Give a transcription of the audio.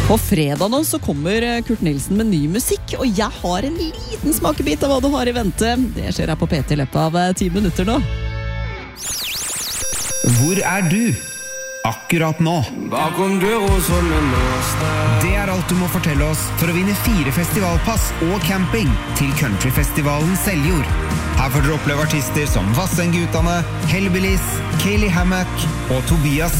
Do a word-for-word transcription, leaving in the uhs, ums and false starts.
På fredag nå så kommer Kurt Nilsen med ny musikk, og jeg har en liten smakebit av hva du har i vente. Det skjer her på P T i løpet av ti minutter nå. Hvor er du? Akkurat nå. Det er alt du må fortelle oss for å vinne fire festivalpass og camping til Countryfestivalen Seljord. Her får dere oppleve artister som Vassendgutane, Hellbillies, Kaylee Hammack og Tobias